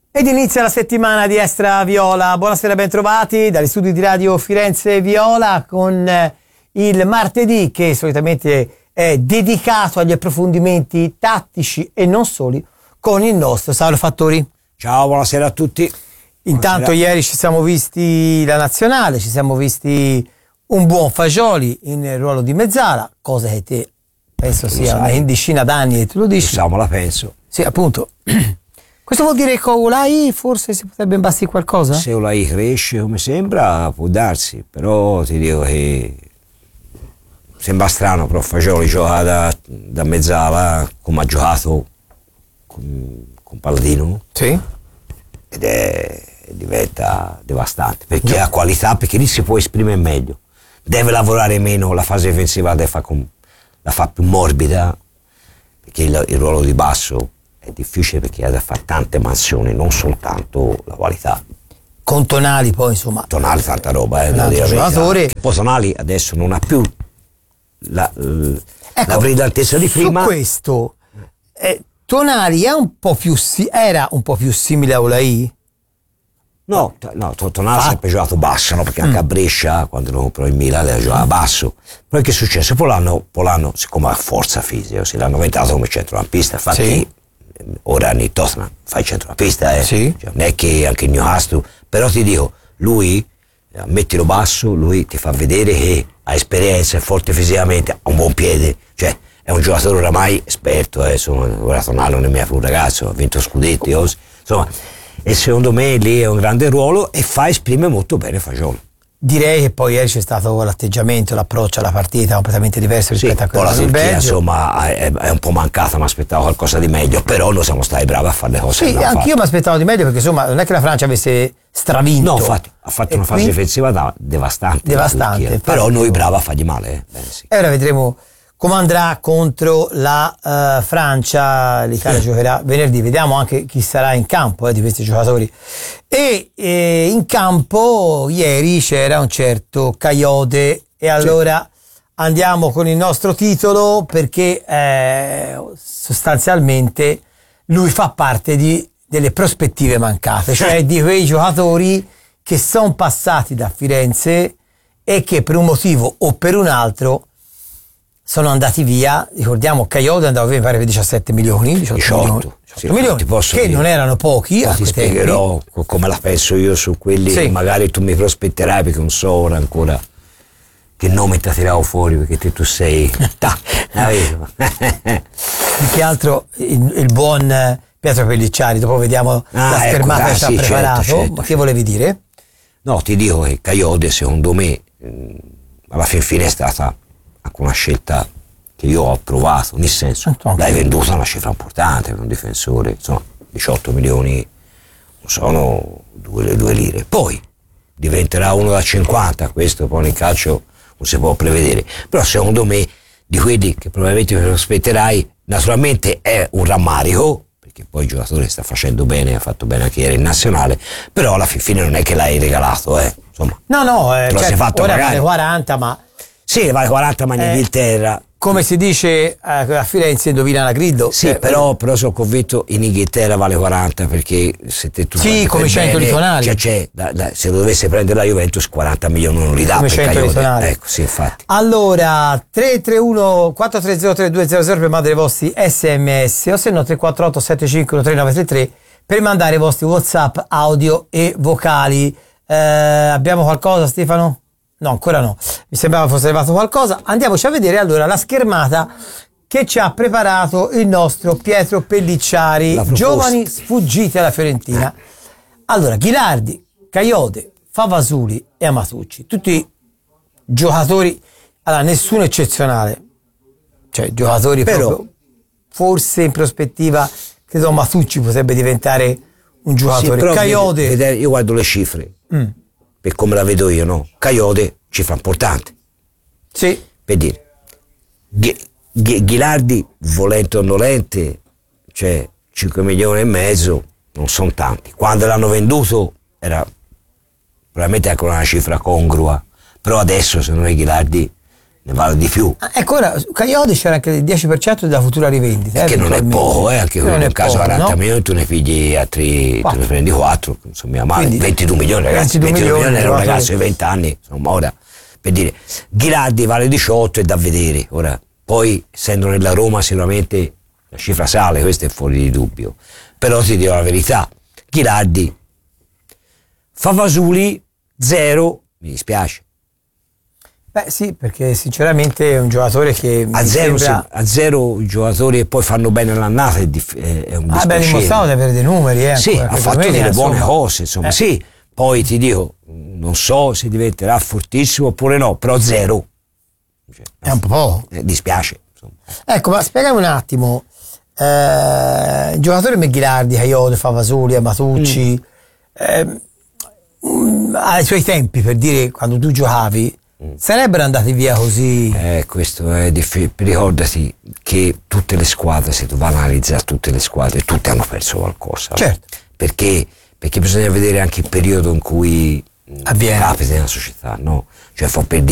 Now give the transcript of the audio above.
Ed inizia la settimana di Extra Viola. Buonasera, ben trovati dagli studi di Radio Firenze Viola con il martedì che solitamente è dedicato agli approfondimenti tattici e non soli con il nostro Saulo Fattori. Ciao, buonasera a tutti. Intanto Buonasera. Ieri ci siamo visti la nazionale, ci siamo visti un buon Fagioli in ruolo di mezzala, cosa che te penso sia una quindicina d'anni e tu lo dici. Lo la penso. Sì, appunto. Questo vuol dire che con Olai forse si potrebbe imbastire qualcosa? Se Olai cresce come sembra può darsi, però ti dico che sembra strano, però Fagioli gioca da mezzala come ha giocato con Palladino. Sì. Ed diventa devastante, perché ha qualità, perché lì si può esprimere meglio. Deve lavorare meno, la fase difensiva la fa più morbida, perché il ruolo di basso è difficile perché ha da fare tante mansioni, non soltanto la qualità. Con Tonali poi insomma. Tonali tanta roba, un altro giocatore. Poi Tonali adesso non ha più la brillantezza di prima. Su questo Tonali era un po' più simile a Olai? No, Tonali ha sempre giocato basso, no? Perché anche a Brescia, quando lo comprò in Milan, giocava basso. Poi che è successo? Poi l'anno, siccome ha forza fisica, se l'hanno inventato come centrocampista, infatti sì. Ora nei Tottenham fai centrocampista, sì. Cioè, non è che anche il Newcastle, però ti dico, lui, mettilo basso, lui ti fa vedere che ha esperienza, è forte fisicamente, ha un buon piede, cioè è un giocatore oramai esperto, insomma, ora Tonali non è mai un ragazzo, ha vinto scudetti, insomma, e secondo me lì è un grande ruolo e esprime molto bene Fagioli. Direi che poi ieri c'è stato l'atteggiamento, l'approccio alla partita completamente diverso rispetto a quello del Belgio. Insomma è un po' mancata, mi aspettavo qualcosa di meglio, però noi siamo stati bravi a fare le cose. Sì, anch'io mi aspettavo di meglio perché insomma non è che la Francia avesse stravinto. No, infatti ha fatto una fase difensiva devastante, però noi bravi a fargli male. Bene, sì. E ora vedremo come andrà contro la Francia. L'Italia giocherà venerdì, vediamo anche chi sarà in campo di questi giocatori. E in campo ieri c'era un certo Kayode e allora andiamo con il nostro titolo perché sostanzialmente lui fa parte delle prospettive mancate, cioè di quei giocatori che sono passati da Firenze e che per un motivo o per un altro sono andati via. Ricordiamo Kayode andava via, mi pare per 17 milioni, 18 milioni, che dire, non erano pochi. Ti spiegherò come la penso io su quelli che magari tu mi prospetterai, perché non so ora ancora che nome ti tiravo fuori, perché tu sei più che altro il buon Pietro Pellicciari. Dopo vediamo la schermata che ci ha preparato. Certo. Ma che volevi dire? No, ti dico che Kayode secondo me alla fine è stata anche una scelta che io ho approvato, nel senso l'hai venduta una cifra importante per un difensore, insomma 18 milioni non sono due lire, poi diventerà uno da 50, questo poi nel calcio non si può prevedere, però secondo me di quelli che probabilmente mi prospetterai, naturalmente è un rammarico perché poi il giocatore sta facendo bene, ha fatto bene anche ieri in nazionale, però alla fine non è che l'hai regalato, insomma no, certo, fatto ora magari vale 40, ma sì, vale 40, ma in Inghilterra. Come si dice a Firenze, indovina la grillo. Sì, però sono convinto in Inghilterra vale 40, perché se tu come 100 di Tonali. Se dovesse prendere la Juventus 40 milioni non li dà come per 100 di Tonali. Ecco, sì, infatti. Allora 331 430 3200 per mandare i vostri SMS o se no 348 75 3933 per mandare i vostri WhatsApp audio e vocali. Abbiamo qualcosa, Stefano? No, ancora no, mi sembrava fosse arrivato qualcosa. Andiamoci a vedere allora la schermata che ci ha preparato il nostro Pietro Pellicciari, giovani sfuggiti alla Fiorentina. Allora, Ghilardi, Kayode, Favasuli e Amatucci, tutti giocatori, allora nessuno eccezionale, cioè giocatori però, proprio, forse in prospettiva credo Amatucci potrebbe diventare un giocatore. Sì, Kayode, io guardo le cifre. Per come la vedo io, no? Kayode, cifra importante. Sì. Per dire, Ghilardi, volente o nolente, cioè 5 milioni e mezzo, non sono tanti. Quando l'hanno venduto era probabilmente anche una cifra congrua, però adesso secondo me Ghilardi ne vale di più. Ecco, ora su Coyote c'era anche il 10% della futura rivendita. Che non è poco, anche nel caso 40 no? milioni tu ne pigli altri, tu ne prendi 4, insomma, ma 22 milioni, ragazzi, 22 milioni era un ragazzo di 20 anni, insomma, ora, per dire, Ghilardi vale 18, è da vedere, ora, poi, essendo nella Roma, sicuramente la cifra sale, questo è fuori di dubbio, però ti dico la verità, Ghilardi, Favasuli, 0, mi dispiace. Beh sì, perché sinceramente è un giocatore che a zero giocatori e poi fanno bene l'annata è un dispiacere. Ha dimostrato di avere dei numeri, sì, ha fatto delle buone insomma. cose, insomma, sì, poi ti dico, non so se diventerà fortissimo oppure no, però 0 è un po' poco. Dispiace, insomma. Ecco, ma spiegami un attimo, giocatori come Ghilardi, Coyote, Favasoli, Amatucci, ai suoi tempi, per dire, quando tu giocavi, sarebbero andati via così? Questo è difficile. Ricordati che tutte le squadre, se tu vai a analizzare tutte le squadre, tutte hanno perso qualcosa. Certo. Perché bisogna vedere anche il periodo in cui avviene, capita nella società, no? Cioè, fa per dire